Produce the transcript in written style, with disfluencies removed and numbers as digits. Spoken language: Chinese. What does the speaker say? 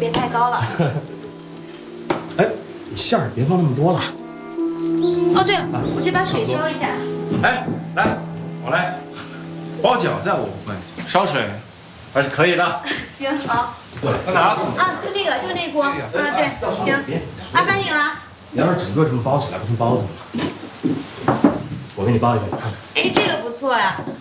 别太高了。 哎，馅儿别放那么多了。 哦，对了，我去把水烧一下。 哎，来，我来。包饺子我不会，烧水还是可以的。 行，好。 在哪？ 啊，就那个，就那锅。啊，对，行。麻烦你了。 你要是整个这么包起来，不成包子吗？我给你包一个，你看看。 哎，这个不错呀。